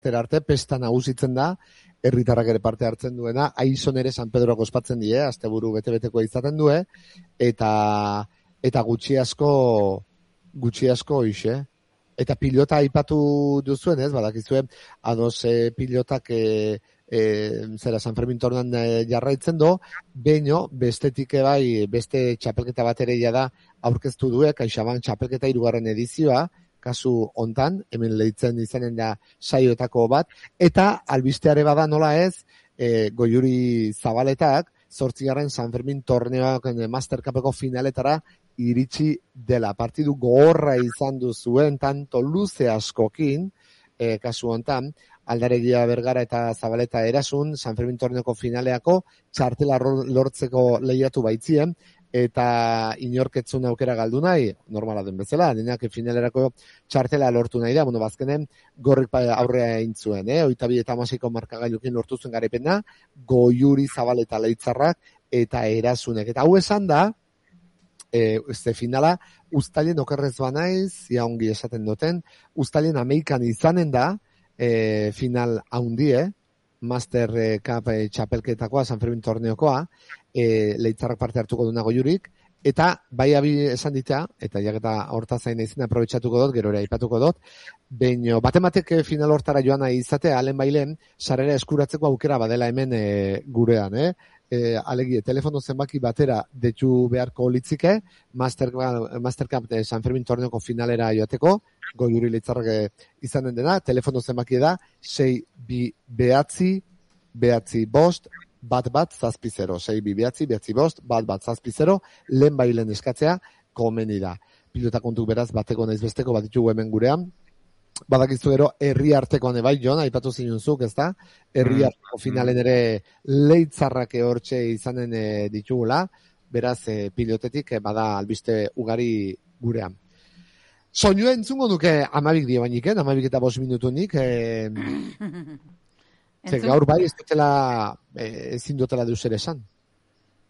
arte, pesta nagusitzen da, herritarrak ere parte hartzen duena, Aizon ere San Pedroak ospatzen die, asteburu bete-betekoa izaten du, eta gutxi asko hoxe. Eta pilota aipatu duzuen, ez, badakizuen, ados pilotak zera San Fermin tornan jarraitzen do, baino bestetik bai, beste txapelketa bat ere da aurkeztu due, CaixaBank txapelketa 3. edizioa, kasu hontan, hemen lehitzen izanen da saioetako bat, eta albisteare bada nola ez, Goiuri Zabaletak, 8. San Fermin torneoak Master Cupeko finaletara iritsi dela. Partidu gogorra izan duzuen, tanto luze askokin, kasu hontan, Aldaregia Bergara eta Zabaleta Erasun, San Fermin torneoko finaleako txartela lortzeko lehiatu baitzien, eta inorketzun aukera galdu nahi, normala den bezala, denak finalerako txartela lortu nahi da, bazkenen Gorrik aurrea egin zuen, 22-ko markagailukin lortu zuen garaipena, Goiuri Zabaleta Leitzarrak eta Erasunek. Eta hau esan da, finala, Uztailen okerrez banaiz, ia ongi esaten duten, Uztailen 11 izanen da, final haundie, Master Cup txapelketakoa, San Fermin torneokoa, Leitzarrak parte hartuko duna Goiurik, eta bai abi esan ditea, eta jaketa horta zain izan aprobetxatuko dut, gero ere aipatuko dut, baino batematek final hortara joan nahi izatea, alen bailen, sarrera eskuratzeko aukera badela hemen gurean, alegie, telefono zenbaki batera detu beharko litzike, Master Cup San Fermin torneoko finalera joateko, Goiuri Leitzarrak izanen dena, telefono zenbaki da, 629-5 1-1-0, 629-5 lehen bailen eskatzea komeni da. Pilota kontu beraz, bateko naiz besteko, bat ditugu hemen gurean. Badakizu gero, herri artekoan ebai, Jon, aipatu zinunzuk, ez da? Herri arteko finalen ere Leitzarrak hortxe izanen ditugula, beraz, pilotetik bada albiste ugari gurean. Soinua entzungo nuke 12 die bainik, 12 eta 5 minutunik, gaur bai ez dutela ezin dutela deus ere esan.